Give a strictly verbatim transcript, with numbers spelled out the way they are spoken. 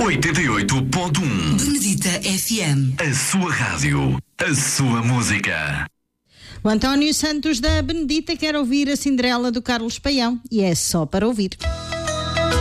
oitenta e oito ponto um. Benedita F M. A sua rádio, a sua música. O António Santos da Benedita quer ouvir a Cinderela do Carlos Paião e é só para ouvir.